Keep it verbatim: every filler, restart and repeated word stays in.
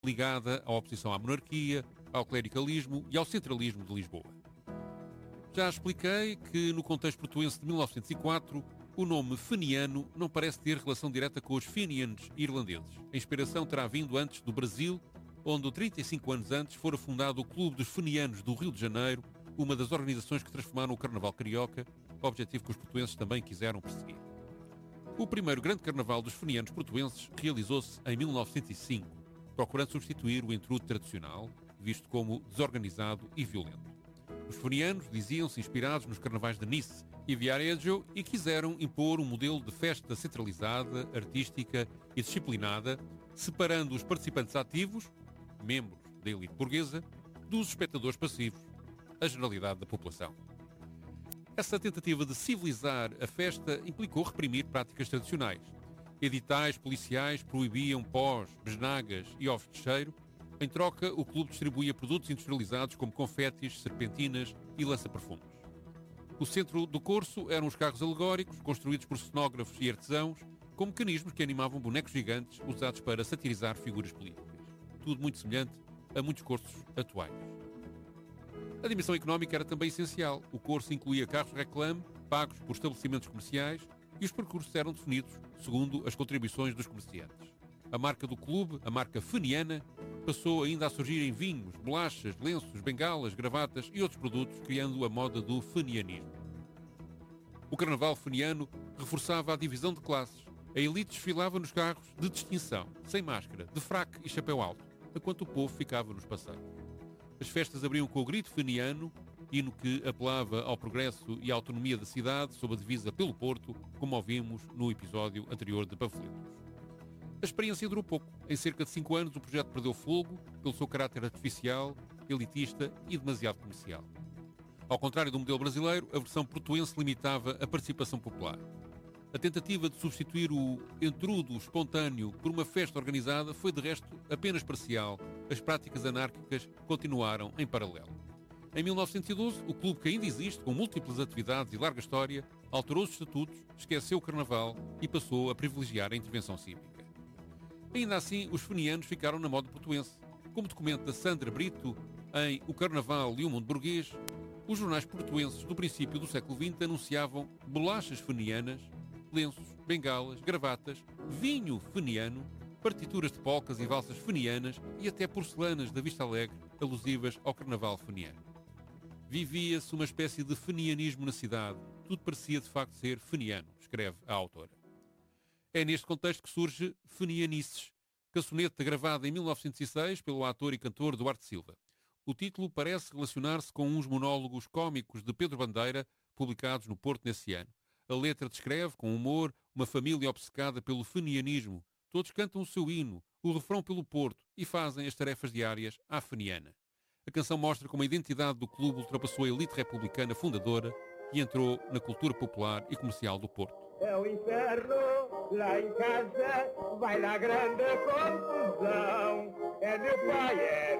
ligada à oposição à monarquia, ao clericalismo e ao centralismo de Lisboa. Já expliquei que, no contexto portuense de mil novecentos e quatro, o nome feniano não parece ter relação direta com os Fenians irlandeses. A inspiração terá vindo antes do Brasil, onde trinta e cinco anos antes fora fundado o Clube dos Fenianos do Rio de Janeiro, uma das organizações que transformaram o Carnaval carioca, objetivo que os portuenses também quiseram perseguir. O primeiro grande Carnaval dos Fenianos portuenses realizou-se em mil novecentos e cinco, procurando substituir o entrudo tradicional, visto como desorganizado e violento. Os fenianos diziam-se inspirados nos carnavais de Nice e Viareggio e quiseram impor um modelo de festa centralizada, artística e disciplinada, separando os participantes ativos, membros da elite burguesa, dos espectadores passivos, a generalidade da população. Essa tentativa de civilizar a festa implicou reprimir práticas tradicionais. Editais policiais proibiam pós, besnagas e ovos de cheiro. Em troca, o clube distribuía produtos industrializados como confetes, serpentinas e lança-perfumes. O centro do curso eram os carros alegóricos, construídos por cenógrafos e artesãos, com mecanismos que animavam bonecos gigantes usados para satirizar figuras políticas. Tudo muito semelhante a muitos cursos atuais. A dimensão económica era também essencial. O curso incluía carros reclame, pagos por estabelecimentos comerciais, e os percursos eram definidos segundo as contribuições dos comerciantes. A marca do clube, a marca feniana, passou ainda a surgir em vinhos, bolachas, lenços, bengalas, gravatas e outros produtos, criando a moda do fenianismo. O carnaval feniano reforçava a divisão de classes. A elite desfilava nos carros de distinção, sem máscara, de fraque e chapéu alto, enquanto o povo ficava nos passeios. As festas abriam com o grito feniano, hino que apelava ao progresso e à autonomia da cidade, sob a divisa pelo Porto, como ouvimos no episódio anterior de Panfletos. A experiência durou pouco. Em cerca de cinco anos, o projeto perdeu fogo pelo seu caráter artificial, elitista e demasiado comercial. Ao contrário do modelo brasileiro, a versão portuense limitava a participação popular. A tentativa de substituir o entrudo espontâneo por uma festa organizada foi, de resto, apenas parcial. As práticas anárquicas continuaram em paralelo. Em mil novecentos e doze, o clube, que ainda existe, com múltiplas atividades e larga história, alterou os estatutos, esqueceu o carnaval e passou a privilegiar a intervenção cívica. Ainda assim, os fenianos ficaram na moda portuense. Como documenta Sandra Brito em O Carnaval e o Mundo Burguês, os jornais portuenses do princípio do século vinte anunciavam bolachas fenianas, lenços, bengalas, gravatas, vinho feniano, partituras de polcas e valsas fenianas e até porcelanas da Vista Alegre alusivas ao carnaval feniano. Vivia-se uma espécie de fenianismo na cidade. Tudo parecia de facto ser feniano, escreve a autora. É neste contexto que surge Fenianices, cançoneta gravada em mil novecentos e seis pelo ator e cantor Duarte Silva. O título parece relacionar-se com uns monólogos cómicos de Pedro Bandeira, publicados no Porto nesse ano. A letra descreve, com humor, uma família obcecada pelo fenianismo. Todos cantam o seu hino, o refrão pelo Porto e fazem as tarefas diárias à feniana. A canção mostra como a identidade do clube ultrapassou a elite republicana fundadora e entrou na cultura popular e comercial do Porto. É o inferno, lá em casa vai na grande confusão. É meu pai, é